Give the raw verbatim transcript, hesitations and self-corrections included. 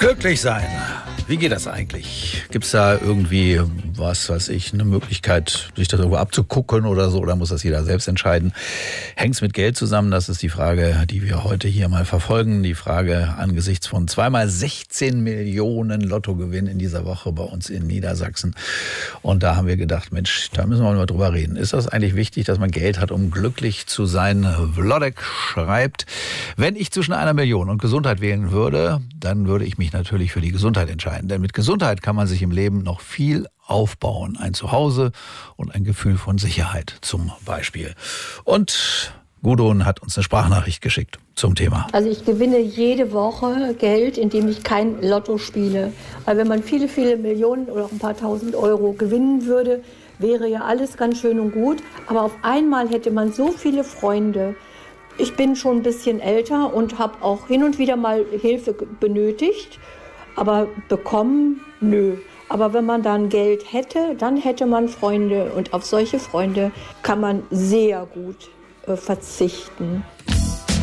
Glücklich sein. Wie geht das eigentlich? Gibt es da irgendwie, was weiß ich, eine Möglichkeit, sich das irgendwo abzugucken oder so? Oder muss das jeder selbst entscheiden? Hängt es mit Geld zusammen? Das ist die Frage, die wir heute hier mal verfolgen. Die Frage angesichts von zweimal sechzehn Millionen Lottogewinn in dieser Woche bei uns in Niedersachsen. Und da haben wir gedacht, Mensch, da müssen wir mal drüber reden. Ist das eigentlich wichtig, dass man Geld hat, um glücklich zu sein? Wlodek schreibt, wenn ich zwischen einer Million und Gesundheit wählen würde, dann würde ich mich natürlich für die Gesundheit entscheiden. Denn mit Gesundheit kann man sich im Leben noch viel aufbauen. Ein Zuhause und ein Gefühl von Sicherheit zum Beispiel. Und Gudrun hat uns eine Sprachnachricht geschickt zum Thema. Also ich gewinne jede Woche Geld, indem ich kein Lotto spiele. Weil wenn man viele, viele Millionen oder auch ein paar tausend Euro gewinnen würde, wäre ja alles ganz schön und gut. Aber auf einmal hätte man so viele Freunde. Ich bin schon ein bisschen älter und habe auch hin und wieder mal Hilfe benötigt. Aber bekommen, nö. Aber wenn man dann Geld hätte, dann hätte man Freunde. Und auf solche Freunde kann man sehr gut äh, verzichten.